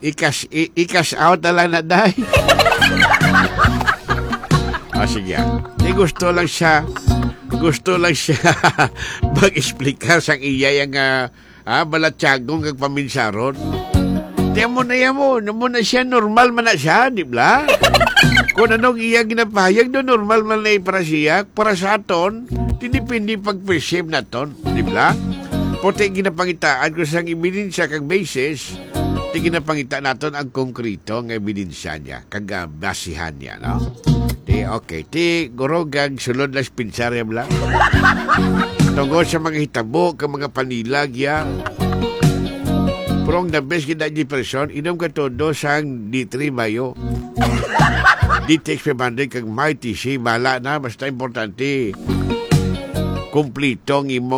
i-cash out na lang na day. Sige. Gusto lang siya mag-explicar sa iya yung balatsagong kag paminsaron. Di mo na siya, normal man na siya, di ba? Kung anong iya ginapahayag do, normal man na para siya, para sa aton, tinipindi pag-perceive na ton, di ba? Puti ginapangitaan ko sang ebidensya kag basis, di ginapangita naton ang konkreto ng ebidensya niya, kag basihan niya, no? Okay, gurogag sulod las pinsarya bla. Tungkol sa mga hitabo, ka mga panilag, ya. Prong the best kita di person, inom ka todo sang D3 Mayo. D-Tex 500 kag Mighty C, bala na, basta importante. Kumplitong imo